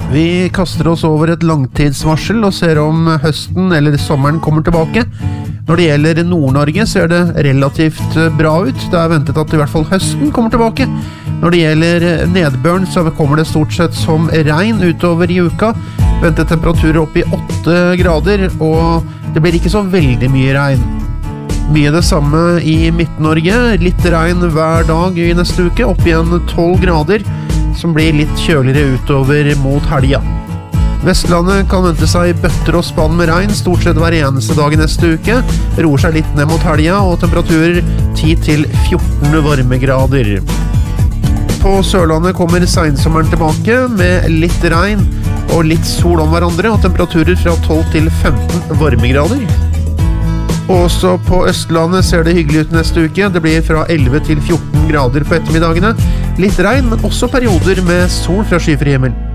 Vi kaster oss over et langtidsvarsel og ser om høsten eller sommeren kommer tilbake. Når det gjelder Nord-Norge ser det relativt bra ut. Det er ventet at i hvert fall høsten kommer tilbake. Når det gjelder nedbøren så kommer det stort sett som regn utover i uka. Ventet temperaturer opp i 8 grader, og det blir ikke så veldig mye regn. Mye det samme i Midt-Norge. Litt regn hver dag i neste uke, opp igjen 12 grader, som blir litt kjøligere utover mot helga. Vestlandet kan vente seg bøtter og spann med regn stort sett hver eneste dag i neste uke. Roer seg litt ned mot helga, og temperaturer 10-14 varmegrader. På Sørlandet kommer sensommeren tilbake med litt regn og litt sol om hverandre, og temperaturer fra 12-15 varmegrader. Også på Østlandet ser det hyggelig ut neste uke. Det blir fra 11-14 grader på ettermiddagene. Litt regn, men også perioder med sol fra skyfri himmel.